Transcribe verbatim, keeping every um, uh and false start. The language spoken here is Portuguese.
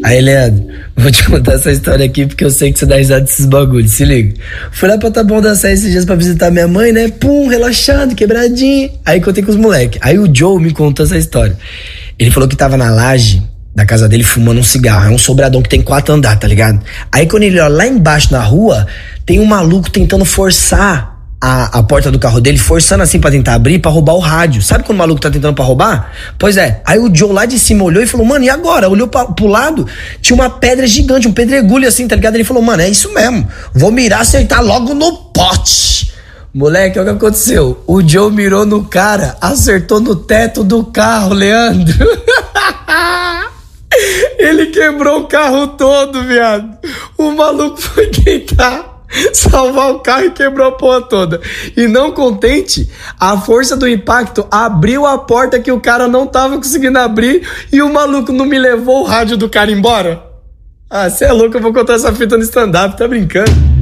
Aí, Leandro, vou te contar essa história aqui porque eu sei que você dá risada desses bagulhos, se liga. Fui lá pra Taboão da Serra esses dias pra visitar minha mãe, né? Pum, relaxando, quebradinho. Aí contei com os moleques. Aí o Joe me contou essa história. Ele falou que tava na laje da casa dele fumando um cigarro. É um sobradão que tem quatro andares, tá ligado? Aí quando ele olha lá embaixo na rua, tem um maluco tentando forçar A, a porta do carro dele, forçando assim pra tentar abrir, pra roubar o rádio. Sabe quando o maluco tá tentando pra roubar? Pois é, aí o Joe lá de cima olhou e falou, mano, e agora? Olhou pra, pro lado, tinha uma pedra gigante, um pedregulho assim, tá ligado? Ele falou, mano, é isso mesmo, vou mirar, acertar logo no pote. Moleque, olha o que aconteceu. O Joe mirou no cara, acertou no teto do carro, Leandro. Ele quebrou o carro todo, viado. O maluco foi tentar salvar o carro e quebrou a porra toda. E não contente, a força do impacto abriu a porta que o cara não tava conseguindo abrir e o maluco não me levou o rádio do cara embora. Ah, cê é louco, eu vou contar essa fita no stand-up, tá brincando?